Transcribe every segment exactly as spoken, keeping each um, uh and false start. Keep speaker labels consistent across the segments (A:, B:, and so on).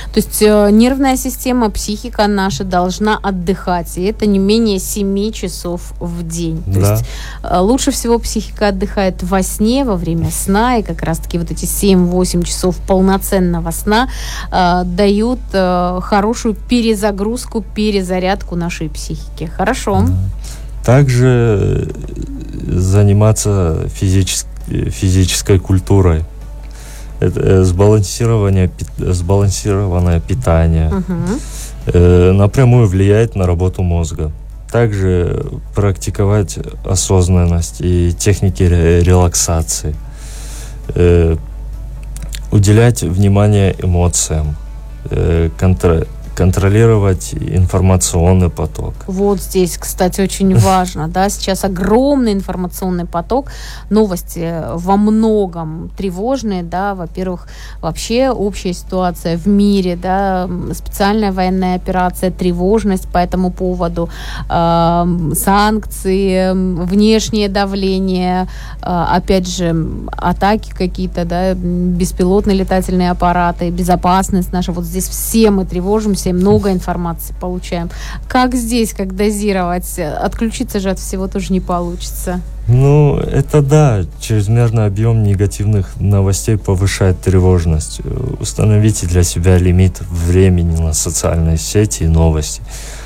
A: То есть э, нервная система, психика наша должна отдыхать, и это не менее семи часов в день. То
B: Да.
A: есть э, лучше всего психика отдыхает во сне, во время сна, и как раз-таки вот эти семь-восемь часов полноценного сна э, дают э, хорошую перезагрузку, перезарядку нашей психики. Хорошо.
B: Да. Также заниматься физически, физической культурой. Это сбалансирование, сбалансированное питание
A: Угу.
B: э, напрямую влияет на работу мозга. Также практиковать осознанность и техники ре- релаксации. Э, уделять внимание эмоциям. Э, контр- контролировать информационный поток.
A: Вот здесь, кстати, очень важно, да, сейчас огромный информационный поток, новости во многом тревожные, да, во-первых, вообще общая ситуация в мире, да, специальная военная операция, тревожность по этому поводу, э, санкции, внешнее давление, э, опять же, атаки какие-то, да, беспилотные летательные аппараты, безопасность наша, вот здесь все мы тревожимся, много информации получаем. Как здесь, как дозировать? Отключиться же от всего тоже не получится.
B: Ну, это да, чрезмерный объем негативных новостей повышает тревожность. Установите для себя лимит времени на социальные сети и новости.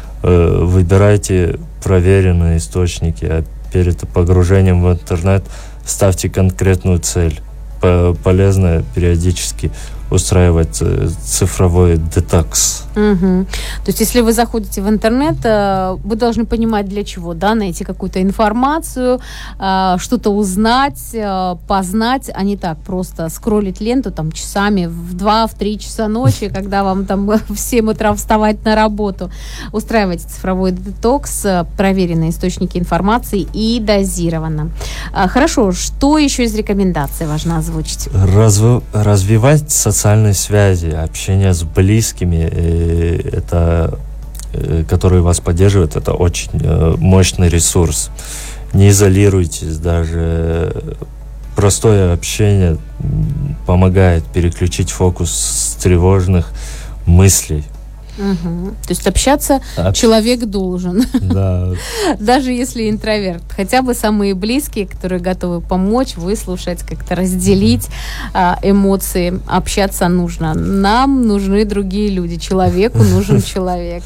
B: Выбирайте проверенные источники, а перед погружением в интернет ставьте конкретную цель. Полезно периодически устраивать цифровой детокс.
A: Угу. То есть, если вы заходите в интернет, вы должны понимать, для чего, да, найти какую-то информацию, что-то узнать, познать, а не так просто скроллить ленту там часами в два, в три часа ночи, когда вам там в семь утра вставать на работу. Устраивайте цифровой детокс, проверенные источники информации и дозированно. Хорошо, что еще из рекомендаций важно озвучить?
B: Разв... Развивать социальные связи, общение с близкими, это, которые вас поддерживают, это очень мощный ресурс. Не изолируйтесь, даже простое общение помогает переключить фокус с тревожных мыслей.
A: Угу. То есть общаться
B: Общ...
A: человек должен.
B: Да.
A: Даже если интроверт. Хотя бы самые близкие, которые готовы помочь, выслушать, как-то разделить а, эмоции. Общаться нужно. Нам нужны другие люди. Человеку нужен человек.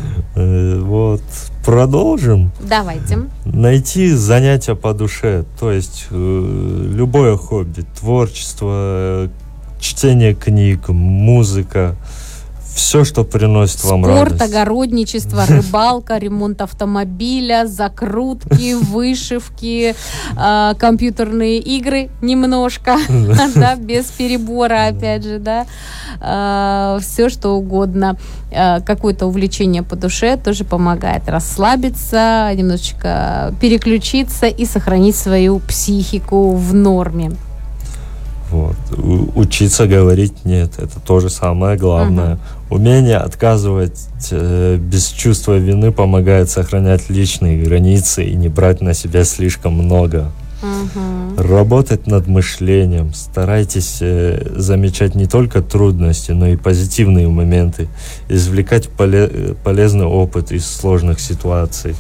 B: Вот. Продолжим.
A: Давайте.
B: Найти занятия по душе. То есть любое хобби. Творчество, чтение книг, музыка. Все, что приносит вам радость.
A: Спорт, огородничество, рыбалка, ремонт автомобиля, закрутки, вышивки, э, компьютерные игры немножко, да, без перебора, опять же, да, э, все, что угодно. Э, какое-то увлечение по душе тоже помогает расслабиться, немножечко переключиться и сохранить свою психику в норме.
B: Вот. Учиться говорить нет, это тоже самое главное. Uh-huh. Умение отказывать э, без чувства вины помогает сохранять личные границы и не брать на себя слишком много. Uh-huh. Работать над мышлением. Старайтесь э, замечать не только трудности, но и позитивные моменты. Извлекать поле- полезный опыт из сложных ситуаций.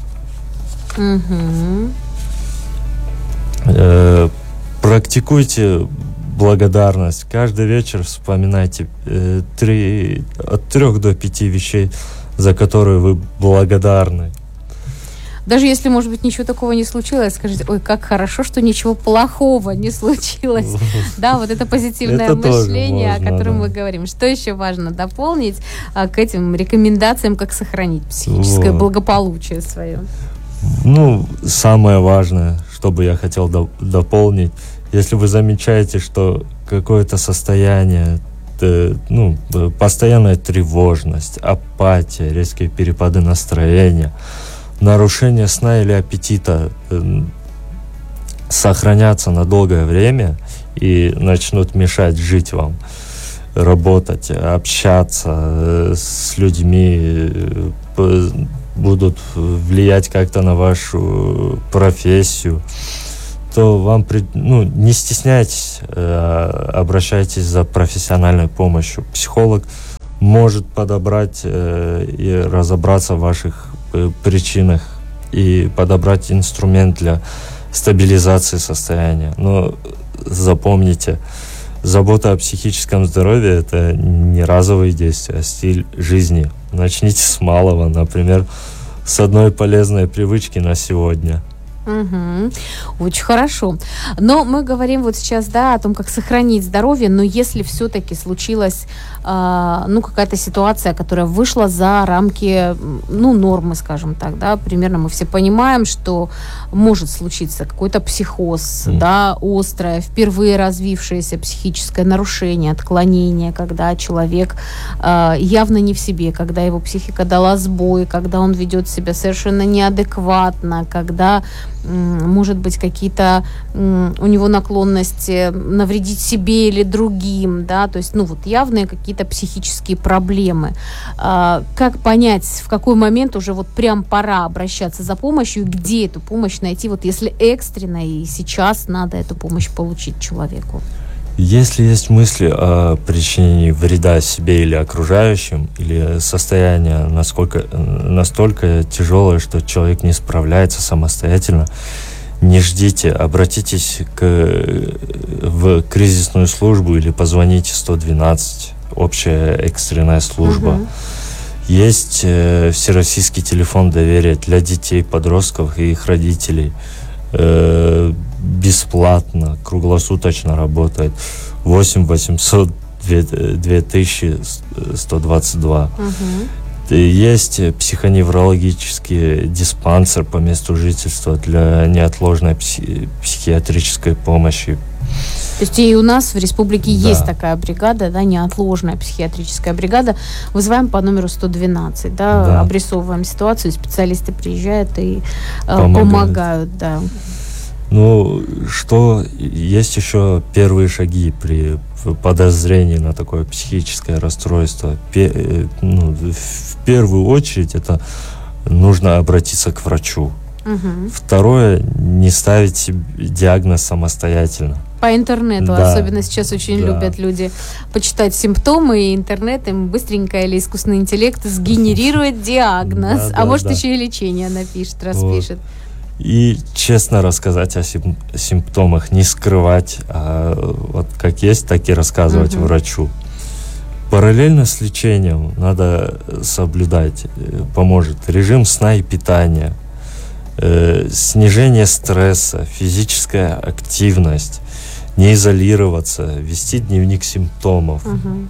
A: Uh-huh.
B: Э, практикуйте благодарность. Каждый вечер вспоминайте э, три, от трех до пяти вещей, за которые вы благодарны.
A: Даже если, может быть, ничего такого не случилось, скажите, ой, как хорошо, что ничего плохого не случилось. Да, вот это позитивное мышление, о котором мы говорим. Что еще важно дополнить к этим рекомендациям, как сохранить психическое благополучие свое?
B: Ну, самое важное, что бы я хотел дополнить, если вы замечаете, что какое-то состояние, э, ну, постоянная тревожность, апатия, резкие перепады настроения, нарушение сна или аппетита э, сохранятся на долгое время и начнут мешать жить вам, работать, общаться э, с людьми, э, будут влиять как-то на вашу профессию, то вам, ну, не стесняйтесь, э, обращайтесь за профессиональной помощью. Психолог может подобрать э, и разобраться в ваших э, причинах и подобрать инструмент для стабилизации состояния. Но запомните, забота о психическом здоровье – это не разовые действия, а стиль жизни. Начните с малого, например, с одной полезной привычки на сегодня.
A: Угу. Очень хорошо. Но мы говорим вот сейчас, да, о том, как сохранить здоровье, но если все-таки случилась, э, ну, какая-то ситуация, которая вышла за рамки, ну, нормы, скажем так, да, примерно мы все понимаем, что может случиться какой-то психоз, mm. да, острое, впервые развившееся психическое нарушение, отклонение, когда человек э, явно не в себе, когда его психика дала сбой, когда он ведет себя совершенно неадекватно, когда может быть, какие-то у него наклонности навредить себе или другим, да, то есть, ну, вот явные какие-то психические проблемы. А, как понять, в какой момент уже вот прям пора обращаться за помощью, и где эту помощь найти, вот если экстренно и сейчас надо эту помощь получить человеку?
B: Если есть мысли о причинении вреда себе или окружающим, или состояние насколько, настолько тяжелое, что человек не справляется самостоятельно, не ждите, обратитесь к, в кризисную службу или позвоните сто двенадцать, общая экстренная служба. Угу. Есть э, всероссийский телефон доверия для детей, подростков и их родителей. Э, бесплатно, круглосуточно работает. восемь восемьсот две тысячи сто двадцать два. Угу. Есть психоневрологический диспансер по месту жительства для неотложной пси- психиатрической помощи.
A: То есть и у нас в республике
B: да.
A: есть такая бригада, да, неотложная психиатрическая бригада. Вызываем по номеру сто двенадцать, да, да. обрисовываем ситуацию, специалисты приезжают и помогают, помогают да.
B: Ну, что есть еще первые шаги при подозрении на такое психическое расстройство. Пе, ну, в первую очередь это нужно обратиться к врачу. Угу. Второе, не ставить себе диагноз самостоятельно.
A: По интернету,
B: да,
A: особенно сейчас очень
B: да.
A: любят люди почитать симптомы, и интернет им быстренько или искусственный интеллект сгенерирует диагноз,
B: да,
A: а
B: да,
A: может
B: да.
A: еще и лечение напишет, распишет. Вот.
B: И честно рассказать о сим- симптомах, не скрывать, а вот как есть, так и рассказывать угу. врачу. Параллельно с лечением надо соблюдать, поможет режим сна и питания, э, снижение стресса, физическая активность, не изолироваться, вести дневник симптомов. Угу.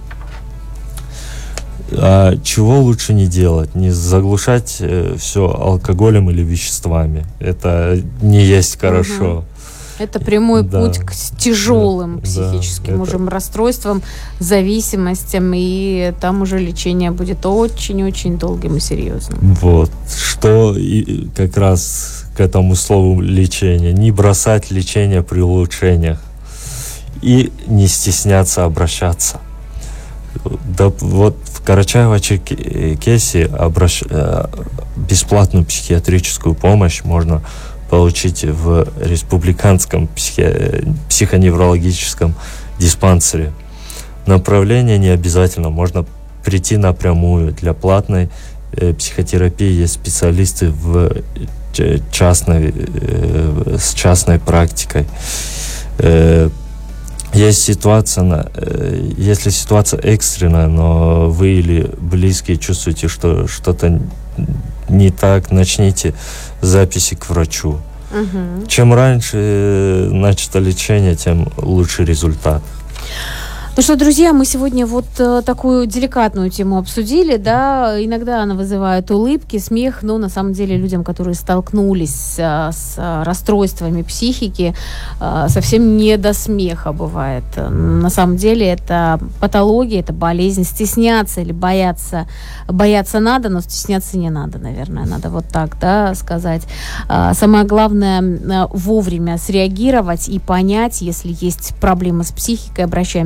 B: А чего лучше не делать? Не заглушать э, все алкоголем или веществами. Это не есть хорошо.
A: Угу. Это прямой
B: да.
A: путь к тяжелым
B: да,
A: психическим
B: да,
A: уже
B: это...
A: расстройствам, зависимостям, и там уже лечение будет очень-очень долгим и серьезным.
B: Вот. Что и как раз к этому слову лечение. Не бросать лечение при улучшениях. И не стесняться обращаться. Да, вот в Карачаево-Черкесии обращ... бесплатную психиатрическую помощь можно получить в республиканском психи... психоневрологическом диспансере. Направление не обязательно, можно прийти напрямую. Для платной э, психотерапии есть специалисты в частной, э, с частной практикой. Э, Есть ситуация, если ситуация экстренная, но вы или близкие чувствуете, что что-то не так, начните записи к врачу. Угу. Чем раньше начато лечение, тем лучше результат.
A: Ну что, друзья, мы сегодня вот э, такую деликатную тему обсудили, да, иногда она вызывает улыбки, смех, но на самом деле людям, которые столкнулись э, с э, расстройствами психики, э, совсем не до смеха бывает. На самом деле это патология, это болезнь. Стесняться или бояться, бояться надо, но стесняться не надо, наверное, надо вот так, да, сказать. Э, самое главное э, вовремя среагировать и понять, если есть проблемы с психикой, обращаемся изначально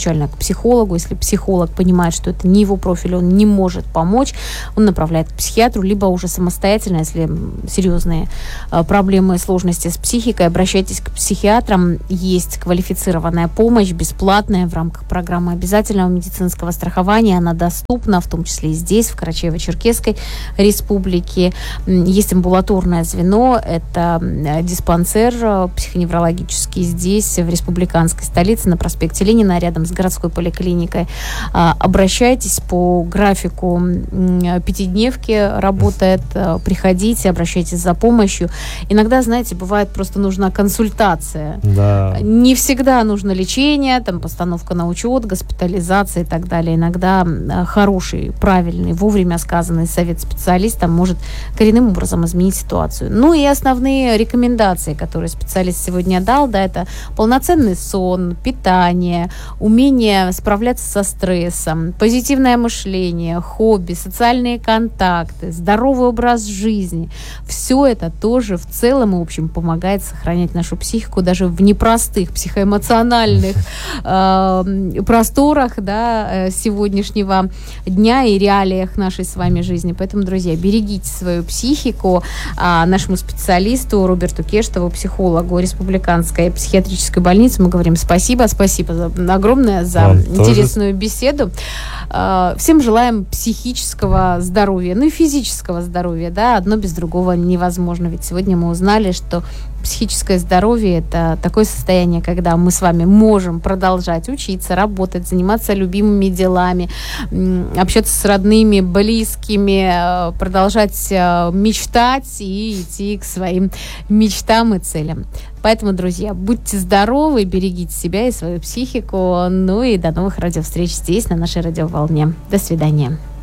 A: изначально к психологу. Если психолог понимает, что это не его профиль, он не может помочь, он направляет к психиатру, либо уже самостоятельно, если серьезные проблемы и сложности с психикой, обращайтесь к психиатрам. Есть квалифицированная помощь, бесплатная, в рамках программы обязательного медицинского страхования. Она доступна, в том числе и здесь, в Карачаево-Черкесской республике. Есть амбулаторное звено, это диспансер психоневрологический здесь, в республиканской столице, на проспекте Ленина, рядом с городской поликлиникой. Обращайтесь по графику пятидневки, работает, приходите, обращайтесь за помощью. Иногда, знаете, бывает просто нужна консультация.
B: Да.
A: Не всегда нужно лечение, там, постановка на учет, госпитализация и так далее. Иногда хороший, правильный, вовремя сказанный совет специалиста может коренным образом изменить ситуацию. Ну и основные рекомендации, которые специалист сегодня дал, да, это полноценный сон, питание, умение справляться со стрессом, позитивное мышление, хобби, социальные контакты, здоровый образ жизни. Все это тоже в целом и в общем помогает сохранять нашу психику даже в непростых психоэмоциональных э, просторах, да, сегодняшнего дня и реалиях нашей с вами жизни. Поэтому, друзья, берегите свою психику. А нашему специалисту Роберту Кештову, психологу Республиканской психиатрической больницы, мы говорим спасибо. Спасибо за, огромное за Вам интересную тоже. беседу. Всем желаем психического здоровья, ну и физического здоровья, да, одно без другого невозможно. Ведь сегодня мы узнали, что психическое здоровье – это такое состояние, когда мы с вами можем продолжать учиться, работать, заниматься любимыми делами, общаться с родными, близкими, продолжать мечтать и идти к своим мечтам и целям. Поэтому, друзья, будьте здоровы, берегите себя и свою психику. Ну и до новых радиовстреч здесь, на нашей радиоволне. До свидания.